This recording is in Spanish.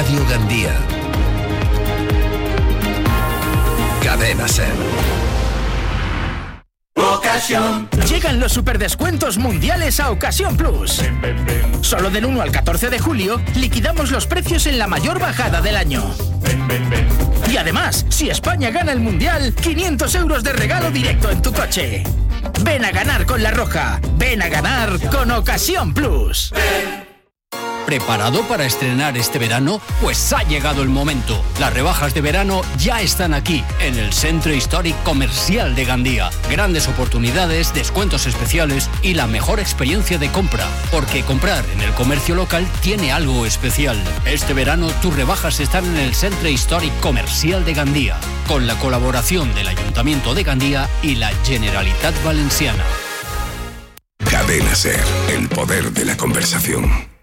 Radio Gandía. Cadena SER. Ocasión. Llegan los superdescuentos mundiales a Ocasión Plus. Solo del 1 al 14 de julio liquidamos los precios en la mayor bajada del año. Y además, si España gana el mundial, 500 euros de regalo directo en tu coche. Ven a ganar con La Roja. Ven a ganar con Ocasión Plus. ¿Preparado para estrenar este verano? Pues ha llegado el momento. Las rebajas de verano ya están aquí, en el Centro Histórico Comercial de Gandía. Grandes oportunidades, descuentos especiales y la mejor experiencia de compra. Porque comprar en el comercio local tiene algo especial. Este verano tus rebajas están en el Centro Histórico Comercial de Gandía, con la colaboración del Ayuntamiento de Gandía y la Generalitat Valenciana. Cadena SER, el poder de la conversación.